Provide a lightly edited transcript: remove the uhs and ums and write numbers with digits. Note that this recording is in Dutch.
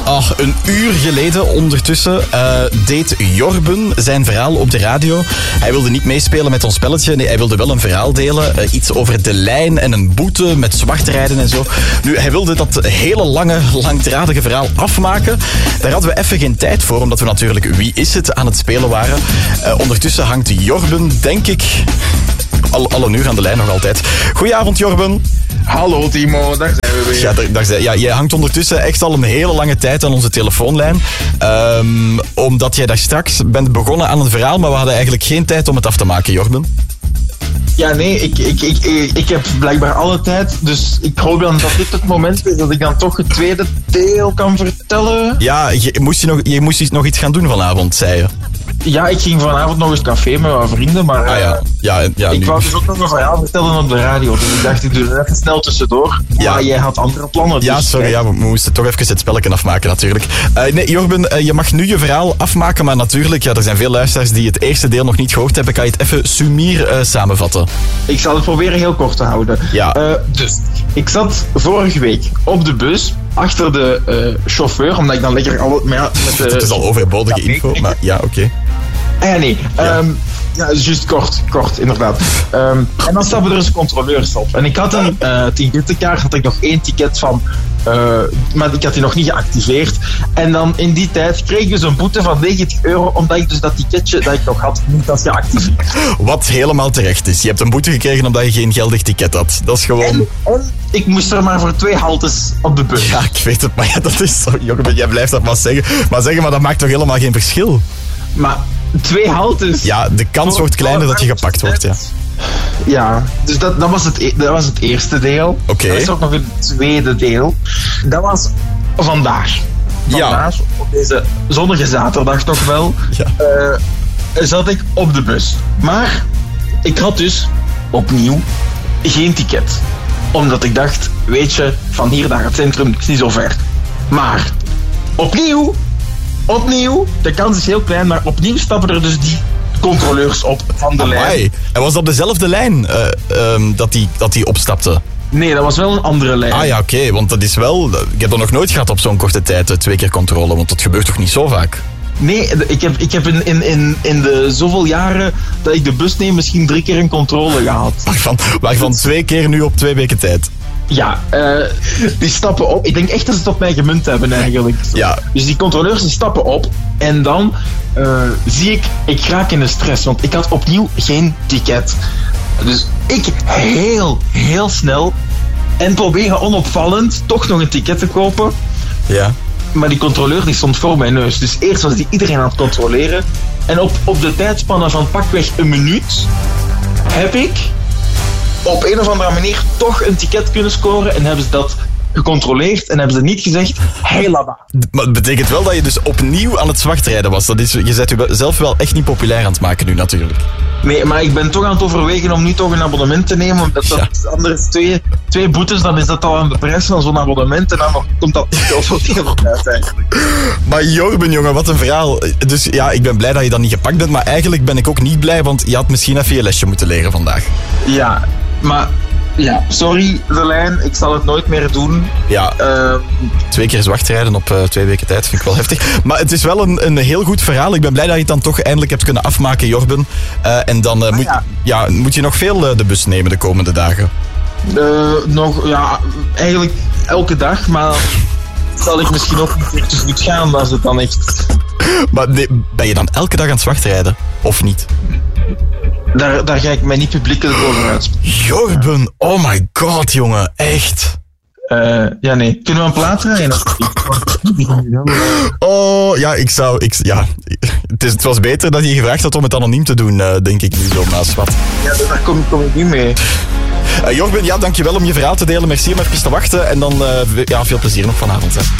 Een uur geleden ondertussen deed Jorben zijn verhaal op de radio. Hij wilde niet meespelen met ons spelletje. Nee, hij wilde wel een verhaal delen. Iets over de lijn en een boete met zwartrijden en zo. Nu, hij wilde dat hele lange, langdradige verhaal afmaken. Daar hadden we even geen tijd voor, omdat we natuurlijk Wie is het aan het spelen waren. Ondertussen hangt Jorben, denk ik, al een uur aan de lijn nog altijd. Goedenavond, Jorben. Hallo Timo, daar zijn we weer. Ja, jij hangt ondertussen echt al een hele lange tijd aan onze telefoonlijn. Omdat jij daar straks bent begonnen aan een verhaal, maar we hadden eigenlijk geen tijd om het af te maken, Jorben. Ja, nee, ik heb blijkbaar alle tijd, dus ik hoop dan dat dit het moment is dat ik dan toch het tweede deel kan vertellen. Ja, je moest nog iets gaan doen vanavond, zei je. Ja, ik ging vanavond nog eens café met mijn vrienden, maar ik wou dus ook nog een verhaal vertellen op de radio. Dus ik dacht, ik doe er even snel tussendoor. Ja. Maar jij had andere plannen. Ja, dus sorry, we moesten toch even het spelletje afmaken natuurlijk. Nee, Jorben, je mag nu je verhaal afmaken, maar natuurlijk, er zijn veel luisteraars die het eerste deel nog niet gehoord hebben. Kan je het even sumier samenvatten? Ik zal het proberen heel kort te houden. Ja. Dus, ik zat vorige week op de bus achter de chauffeur, omdat ik dan lekker al met de... Het is al overbodige info, maar ja, oké. Nee. Ja, juist kort, inderdaad. En dan stappen er dus controleurs op. En ik had een ticketkaart, had ik nog 1 ticket van, maar ik had die nog niet geactiveerd. En dan in die tijd kreeg ik dus een boete van €90, omdat ik dus dat ticketje dat ik nog had, niet had geactiveerd. Wat helemaal terecht is. Je hebt een boete gekregen omdat je geen geldig ticket had. Dat is gewoon... En ik moest er maar voor 2 haltes op de bus. Ja, ik weet het, maar ja, dat is zo... Jongen, jij blijft dat maar zeggen. Maar dat maakt toch helemaal geen verschil? Maar 2 haltes... Ja, de kans wordt kleiner dat je gepakt wordt, ja. Ja, dus dat was het eerste deel. Oké. Er is ook nog een tweede deel. Dat was vandaag. Vandaag, op deze zonnige zaterdag toch wel, zat ik op de bus. Maar ik had dus opnieuw geen ticket. Omdat ik dacht, weet je, van hier naar het centrum is niet zo ver. Maar opnieuw, de kans is heel klein, maar opnieuw stappen er dus die controleurs op van de lijn. En was dat dezelfde lijn dat die opstapte? Nee, dat was wel een andere lijn. Ah ja, oké, want dat is wel... Ik heb dat nog nooit gehad op zo'n korte tijd, 2 keer controle, want dat gebeurt toch niet zo vaak? Nee, ik heb in de zoveel jaren dat ik de bus neem misschien 3 keer een controle gehad. Waarvan 2 keer nu op 2 weken tijd? Ja, die stappen op. Ik denk echt dat ze het op mij gemunt hebben eigenlijk. Ja. Dus die controleurs die stappen op en dan zie ik raak in de stress, want ik had opnieuw geen ticket. Dus ik heel snel en proberen onopvallend toch nog een ticket te kopen. Ja. Maar die controleur die stond voor mijn neus. Dus eerst was die iedereen aan het controleren. En op de tijdspannen van pakweg 1 minuut heb ik op een of andere manier toch een ticket kunnen scoren. En hebben ze dat gecontroleerd en hebben ze niet gezegd, hey laba. Maar het betekent wel dat je dus opnieuw aan het zwartrijden was. Je bent jezelf wel echt niet populair aan het maken nu natuurlijk. Nee, maar ik ben toch aan het overwegen om nu toch een abonnement te nemen. Omdat dat anders 2 boetes, dan is dat al aan de prijs van zo'n abonnement. En dan komt dat niet zoveel uit eigenlijk. Maar Jorben, jongen, wat een verhaal. Dus ja, ik ben blij dat je dan niet gepakt bent. Maar eigenlijk ben ik ook niet blij, want je had misschien even je lesje moeten leren vandaag. Ja, maar... Ja, sorry de lijn, ik zal het nooit meer doen. Ja, 2 keer zwartrijden op 2 weken tijd vind ik wel heftig. Maar het is wel een heel goed verhaal. Ik ben blij dat je het dan toch eindelijk hebt kunnen afmaken, Jorben. En dan moet je nog veel de bus nemen de komende dagen? Eigenlijk elke dag, maar zal ik misschien ook niet te goed gaan als het dan echt... Maar nee, ben je dan elke dag aan het zwartrijden? Of niet? Daar ga ik mij niet publiekelijk over uitspreken. Jorben, oh my god, jongen, echt. Ja, nee. Kunnen we een plaat draaien? Oh, ja, het was beter dat je gevraagd had om het anoniem te doen, denk ik nu zo, naast wat. Ja, daar kom ik niet mee. Jorben, dankjewel om je verhaal te delen. Merci om even te wachten. En dan veel plezier nog vanavond. Hè.